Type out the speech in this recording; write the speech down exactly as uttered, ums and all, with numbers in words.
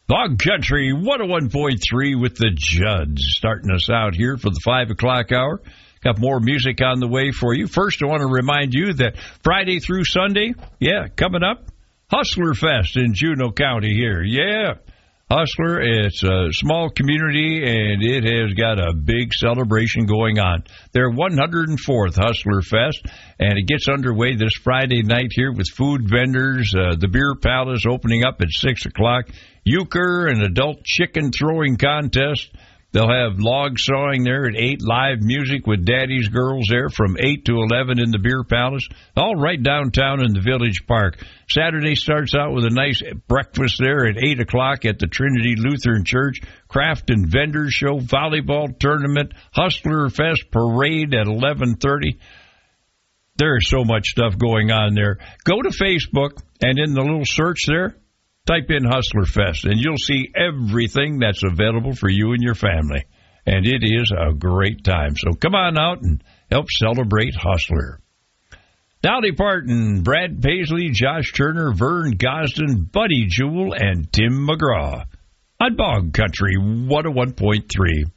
Bog Country one oh one point three with the Judds starting us out here for the five o'clock hour. Got more music on the way for you. First, I want to remind you that Friday through Sunday, yeah, coming up, Hustler Fest in Juneau County here. Yeah, Hustler, it's a small community, and it has got a big celebration going on. Their one hundred fourth Hustler Fest, and it gets underway this Friday night here with food vendors, uh, the Beer Palace opening up at six o'clock, euchre and adult chicken throwing contest. They'll have log sawing there at eight, live music with Daddy's Girls there from eight to eleven in the Beer Palace, all right downtown in the Village Park. Saturday starts out with a nice breakfast there at eight o'clock at the Trinity Lutheran Church, craft and vendor show, volleyball tournament, Hustler Fest parade at eleven thirty. There's so much stuff going on there. Go to Facebook, and in the little search there, type in Hustler Fest, and you'll see everything that's available for you and your family. And it is a great time. So come on out and help celebrate Hustler. Dolly Parton, Brad Paisley, Josh Turner, Vern Gosden, Buddy Jewell, and Tim McGraw on Bog Country one oh one point three.